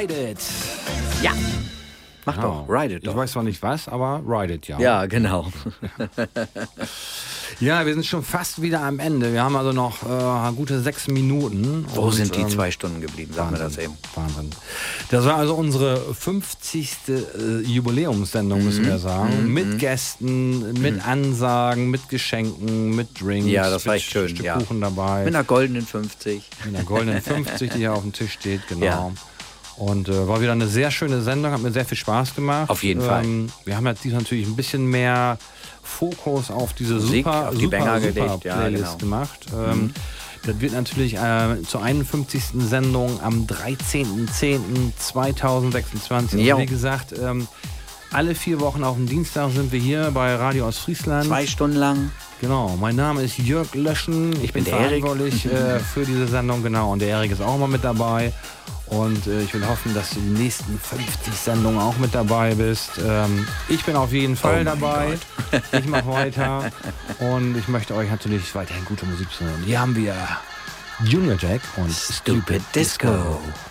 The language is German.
Ride It. Ja. Mach doch, ride it doch. Ich weiß zwar nicht was, aber ride it, ja. Ja, genau. Ja, wir sind schon fast wieder am Ende. Wir haben also noch gute 6 Minuten. Wo sind die 2 Stunden geblieben? Sag mir das eben. Wahnsinn. Das war also unsere 50. Jubiläumssendung, müssen wir sagen. Mit Gästen, mit Ansagen, mit Geschenken, mit Drinks. Ja, das war echt schön. Stück Ja. Kuchen dabei. Mit einer goldenen 50. Mit einer goldenen 50, die hier auf dem Tisch steht, genau. Ja. Und war wieder eine sehr schöne Sendung, hat mir sehr viel Spaß gemacht. Auf jeden Fall. Wir haben jetzt natürlich ein bisschen mehr Fokus auf diese Musik, super, auf die super, Banger super gelegt, ja, Playlist gemacht. Das wird natürlich zur 51. Sendung am 13.10.2026. Jo. Wie gesagt, alle 4 Wochen auf dem Dienstag sind wir hier bei Radio Ostfriesland. 2 Stunden lang. Genau, mein Name ist Jörg Löschen. Ich bin der Erik. verantwortlich für diese Sendung, genau. Und der Erik ist auch mal mit dabei. Und ich will hoffen, dass du die nächsten 50 Sendungen auch mit dabei bist. Ich bin auf jeden Fall dabei. Ich mache weiter. Und ich möchte euch natürlich weiterhin gute Musik hören. Hier haben wir Junior Jack und Stupid Disco.